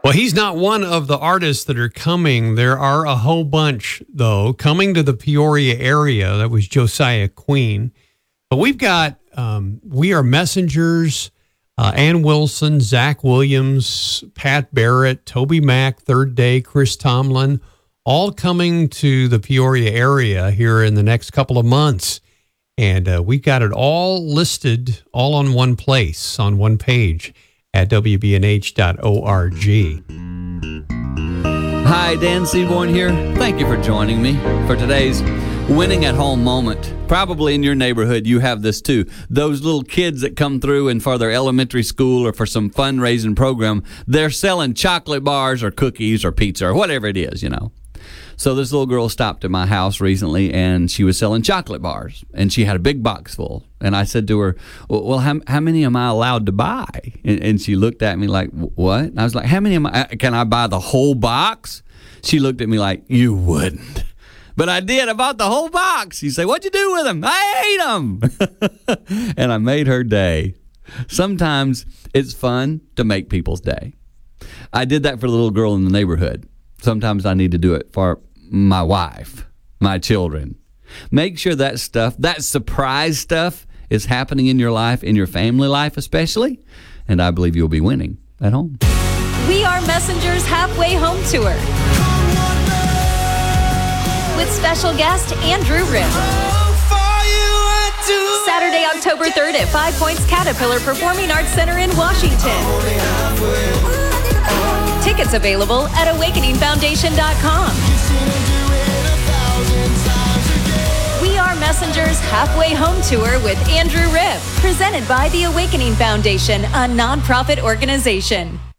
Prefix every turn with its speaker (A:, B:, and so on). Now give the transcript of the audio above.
A: Well, he's not one of the artists that are coming. There are a whole bunch, though, coming to the Peoria area. That was Josiah Queen. But we've got We Are Messengers, Ann Wilson, Zach Williams, Pat Barrett, Toby Mac, Third Day, Chris Tomlin, all coming to the Peoria area here in the next couple of months. And we've got it all listed, all on one place, on one page at WBNH.org.
B: Hi, Dan Seaborn here. Thank you for joining me for today's winning at home moment. Probably in your neighborhood you have this too. Those little kids that come through and for their elementary school or for some fundraising program, they're selling chocolate bars or cookies or pizza or whatever it is, you know. So this little girl stopped at my house recently, and she was selling chocolate bars, and she had a big box full. And I said to her, well, how many am I allowed to buy? And she looked at me like, what? And I was like, how many can I buy the whole box? She looked at me like, you wouldn't. But I did. I bought the whole box. She said, what'd you do with them? I ate them. And I made her day. Sometimes it's fun to make people's day. I did that for the little girl in the neighborhood. Sometimes I need to do it for my wife, my children. Make sure that stuff, that surprise stuff, is happening in your life, in your family life especially, and I believe you'll be winning at home.
C: We Are Messengers Halfway Home Tour with special guest Andrew Ripp. Saturday, October 3rd at 5 Points Caterpillar Performing Arts Center in Washington. Tickets available at awakeningfoundation.com. We Are Messengers Halfway Home Tour with Andrew Ripp, presented by the Awakening Foundation, a nonprofit organization.